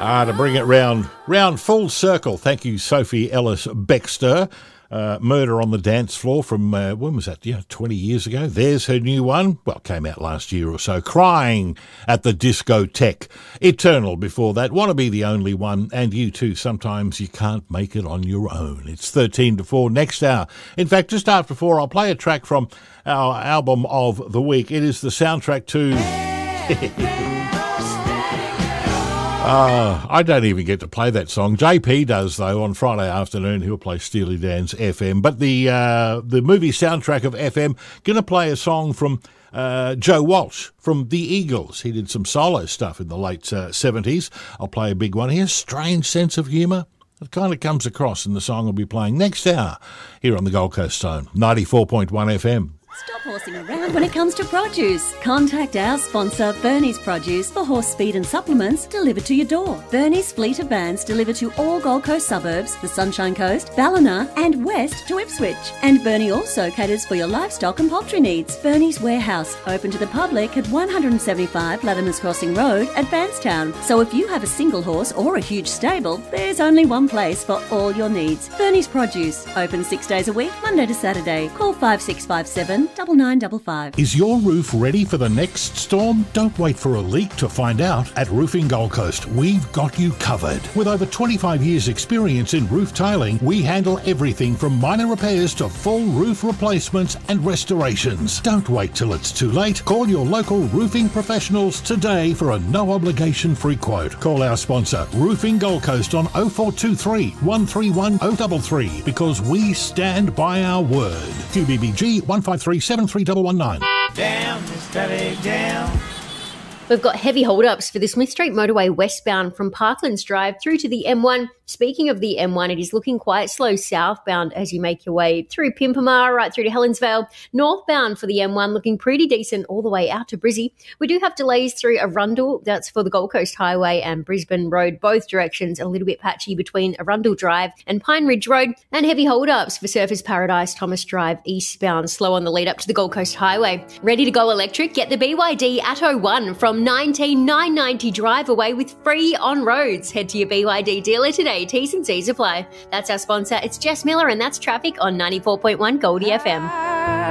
To bring it round full circle. Thank you, Sophie Ellis Bextor. Murder on the Dance Floor from, when was that? 20 years ago. There's her new one. Well, came out last year or so. Crying at the Discotheque. Eternal before that. Want to be the only one. And you too. Sometimes you can't make it on your own. It's 13 to 4 next hour. In fact, just after 4, I'll play a track from our album of the week. It is the soundtrack to... I don't even get to play that song. JP does, though, on Friday afternoon. He'll play Steely Dan's FM. But the movie soundtrack of FM, going to play a song from Joe Walsh from The Eagles. He did some solo stuff in the late 70s. I'll play a big one here. Strange sense of humour. It kind of comes across in the song I'll be playing next hour here on the Gold Coast Zone, 94.1 FM. Stop horsing around when it comes to produce. Contact our sponsor, Bernie's Produce, for horse feed and supplements delivered to your door. Bernie's fleet of vans deliver to all Gold Coast suburbs, the Sunshine Coast, Ballina and west to Ipswich. And Bernie also caters for your livestock and poultry needs. Bernie's Warehouse, open to the public at 175 Latimer's Crossing Road at Bankstown. So if you have a single horse or a huge stable, there's only one place for all your needs. Bernie's Produce, open 6 days a week, Monday to Saturday. Call 5657 9955. Is your roof ready for the next storm? Don't wait for a leak to find out. At Roofing Gold Coast, we've got you covered. With over 25 years experience in roof tiling, we handle everything from minor repairs to full roof replacements and restorations. Don't wait till it's too late. Call your local roofing professionals today for a no obligation free quote. Call our sponsor, Roofing Gold Coast, on 0423 131 033 because we stand by our word. QBBG 153 73119. Down, steady down. We've got heavy hold-ups for the Smith Street motorway westbound from Parklands Drive through to the M1. Speaking of the M1, it is looking quite slow southbound as you make your way through Pimpamar, right through to Helensvale. Northbound for the M1 looking pretty decent all the way out to Brizzy. We do have delays through Arundel. That's for the Gold Coast Highway and Brisbane Road, both directions. A little bit patchy between Arundel Drive and Pine Ridge Road. And heavy hold-ups for Surfers Paradise, Thomas Drive eastbound, slow on the lead up to the Gold Coast Highway. Ready to go electric? Get the BYD Atto 1 from 19,990 drive away with free on roads. Head to your BYD dealer today. T's and C's apply. That's our sponsor. It's Jess Miller, and that's traffic on 94.1 Goldie FM.